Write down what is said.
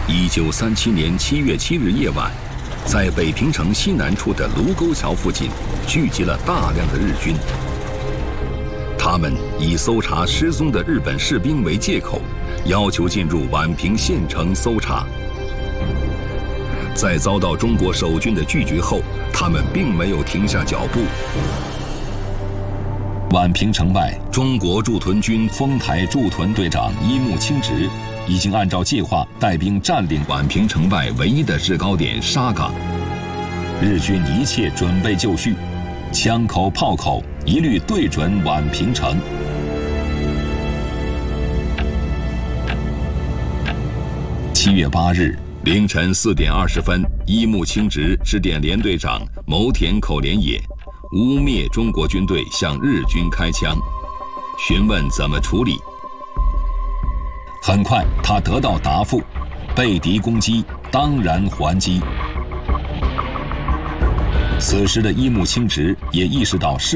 1937年7月7日夜晚，在北平城西南处的卢沟桥附近，聚集了大量的日军。他们以搜查失踪的日本士兵为借口，要求进入宛平县城搜查。在遭到中国守军的拒绝后，他们并没有停下脚步。宛平城外，中国驻屯军丰台驻屯队长伊木清直已经按照计划带兵占领宛平城外唯一的制高点沙岗。日军一切准备就绪，枪口炮口一律对准宛平城。7月8日凌晨4点20分，伊木清直致电连队长牟田口连野，污蔑中国军队向日军开枪，询问怎么处理。很快，他得到答复：被敌攻击，当然还击。此时的伊木清直也意识到